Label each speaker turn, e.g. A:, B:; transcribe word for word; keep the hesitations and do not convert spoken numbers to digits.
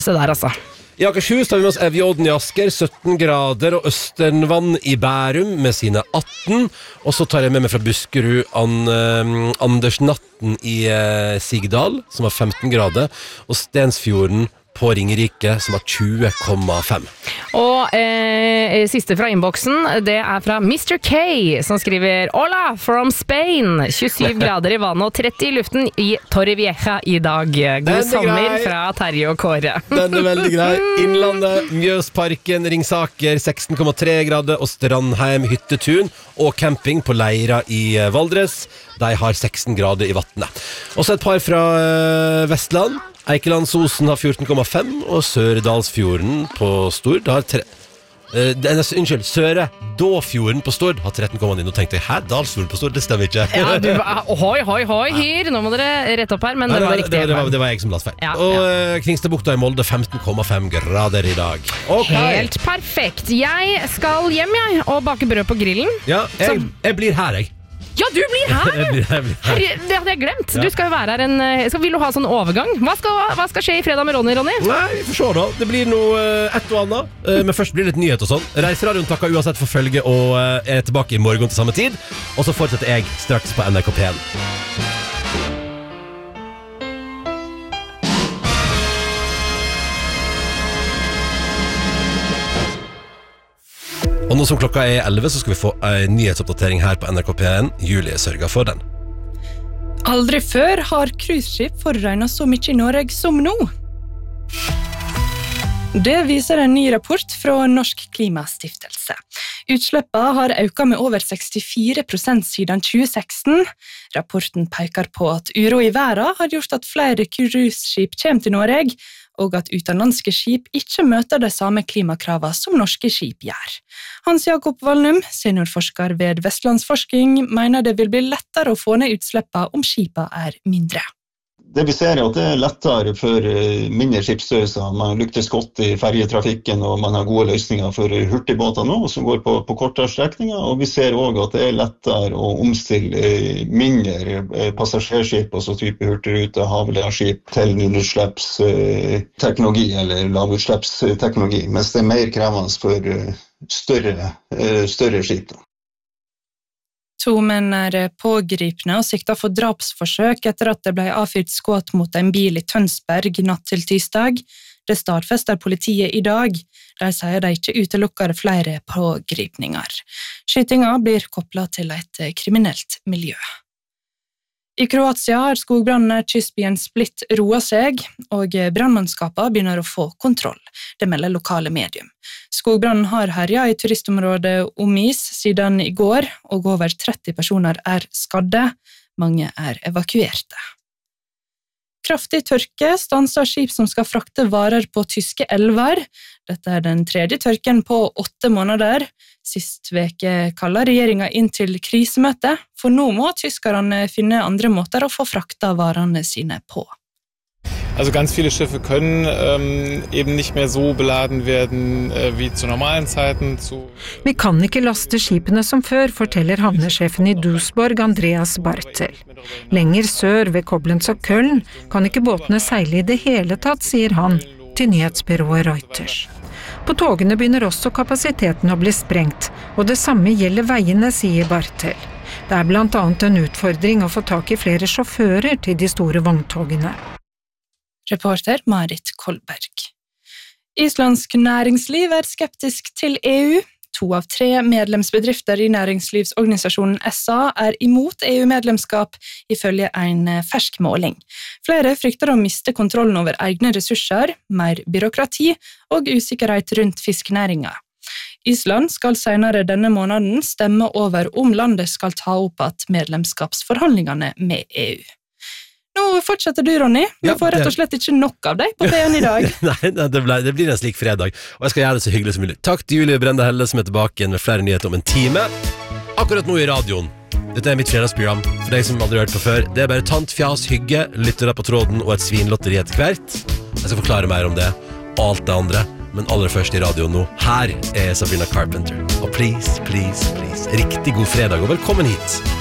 A: Se der altså.
B: I Akershus tar vi med oss Evjodden i Asker, sytten grader, og Østernvann i Bærum med sine atten. Og så tar jeg med meg fra Buskerud An, uh, Anders Natten i uh, Sigdal, som har femten grader, og Stensfjorden på Ringerike, som har tjue komma fem.
A: Og eh, siste fra innboksen, det er fra mister K, som skriver Hola, from Spain! tjuesyv grader i vannet og tretti i luften i Torrevieja i dag. God sommer grei. Fra Terje og Kåre.
B: Den er veldig grei. Innlandet, Mjøsparken, Ringsaker, seksten komma tre grader, og Strandheim, Hyttetun og camping på Leira i Valdres. De har seksten grader i vattnet. Og så et par fra uh, Vestland. Eikelandsosen har fjorten komma fem, og Søredalsfjorden på Stord har tre... Uh, denne, unnskyld, Søredåfjorden på Stord har tretten komma ni. Nå tenkte jeg, hæ, Dalsfjorden på Stord, det stemmer ikke.
A: Ja, du, hoi, hoi, hoi, hyr. Nå må dere rette opp her, men det var riktig.
B: Det, det, var, det var jeg som las feil. Ja, og ja. uh, Kringstadbukta i Molde, femten komma fem grader i dag.
A: Okay. Helt perfekt. Jeg skal hjem, jeg, og bake brød på grillen.
B: Ja, jeg, jeg blir her, jeg.
A: Ja, du blir her!
B: jeg blir, jeg blir her.
A: Herre, det hadde jeg glemt. Ja. Du skal jo være her en... Skal, vil du ha sånn overgang? Hva skal, hva skal skje i fredag med Ronny, Ronny?
B: Nei, vi får se da. Det blir noe et og annet. Men først blir det litt nyhet og sånn. Reiseradioen takker uansett for følge og er tilbake i morgen til samme tid. Og så fortsetter jeg straks på N R K P en. Og nå som klokka er elleve, så skal vi få en nyhetsoppdatering her på N R K P en. Julie sørger for den.
C: Aldri før har cruiseskip foruregnet så mye i Norge som nå. Det viser en ny rapport fra Norsk Klimastiftelse. Utslippene har økt med over sekstifire prosent siden tjue seksten. Rapporten peker på at uro i verden har gjort at flere cruiseskip kommer til Norge, og at utenlandske skip ikke møter de samme klimakravene som norske skip gjør. Hans Jakob Valnum, seniorforsker ved Vestlandsforsking, mener det vil bli lettere å få ned utslippene om skipene er mindre.
D: Det vi ser er at det er lettere for mindre skipsstørrelser. Man lyktes godt i ferjetrafikken, og man har gode løsninger for hurtigbåter nå, som går på, på kortere strekninger. Og vi ser også at det er lettere å omstille mindre passasjerskip, altså type hurtigrute, havlederskip, til nullutslippsteknologi eller lavutslippsteknologi, mens det er mer krevende for større, større skip.
C: To menn er pågripne og siktet for drapsforsøk etter at det ble avfyrt skudd mot en bil i Tønsberg natt til tirsdag. Det stadfester politiet i dag. De sier de ikke utelukker flere pågripninger. Skytingen blir koblet til et kriminelt miljø. I Kroatia har skogbrannene kystbyen Split roet seg, og brannmannskapene begynner å få kontroll. Det melder lokale medium. Skogbrannen har herjet i turistområdet Omis siden i går, og over tretti personer er skadde. Mange er evakuerte. Kraftig tørke stanser skip som skal frakte varer på tyske elver. Dette er den tredje tørken på åtte måneder. Sist veke kaller regjeringen inn til krisemøte, for nå må tyskerne finne andre måter å få frakta varene sine på.
E: Also ganz viele Schiffe können ähm, eben nicht mehr so beladen werden äh, wie zu normalen Zeiten. Zu
F: Vi kan ikke laste skipene som før, forteller havnesjefen i Duisburg, Andreas Bartel. Lenger sør ved Koblenz og Köln kan ikke båtene seile i det hele tatt, sier han til nyhetsbyrået Reuters. På togene begynner også kapasiteten å bli sprengt, og det samme gjelder veiene, sier Bartel. Det er blant annet en utfordring å få tak i flere sjåfører til de store vogntogene.
C: Reporter Marit Kolberg. Islandsk næringsliv er skeptisk til E U. To av tre medlemsbedrifter i næringslivsorganisasjonen S A er imot E U-medlemskap, ifølge en fersk måling. Flere frykter å miste kontrollen over egne ressurser, mer byråkrati og usikkerhet rundt fisknæringa. Island skal senere denne måneden stemme over om landet skal ta opp at medlemskapsforhandlingene med E U. Nå fortsetter du, Ronny. Vi ja, får rett og slett ikke nok av deg på P en i dag.
B: Nei, det, ble, det blir en slik fredag, og jeg skal gjøre det så hyggelig som mulig. Takk til Julie Brende Helle, som er tilbake med flere nyheter om en time. Akkurat nå i radioen. Dette er mitt fredagsprogram, for deg som aldri har hørt på før. Det er bare tant, fjas, hygge, lyttere på tråden og et svinlotteri etter hvert. Jeg skal forklare mer om det, og alt det andre. Men aller først i radioen nå. Her er Sabrina Carpenter. Og please, please, please, riktig god fredag, og velkommen hit.